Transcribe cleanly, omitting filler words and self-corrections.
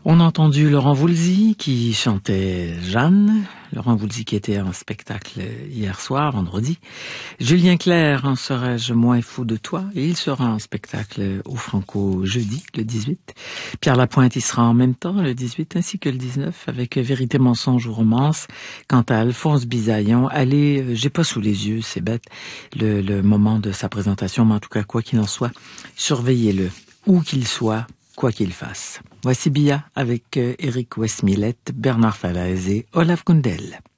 On a entendu Laurent Voulzy qui chantait Jeanne. Laurent Voulzy qui était en spectacle hier soir, vendredi. Julien Clerc, en serais-je moins fou de toi? Et il sera en spectacle au Franco jeudi, le 18. Pierre Lapointe, il sera en même temps, le 18, ainsi que le 19, avec Vérité, mensonge ou romance. Quant à Alphonse Bisaillon, allez, j'ai pas sous les yeux, c'est bête, le moment de sa présentation, mais en tout cas, quoi qu'il en soit, surveillez-le, où qu'il soit, quoi qu'il fasse. Voici Bia avec Eric Westmillet, Bernard Falaise et Olaf Gundel.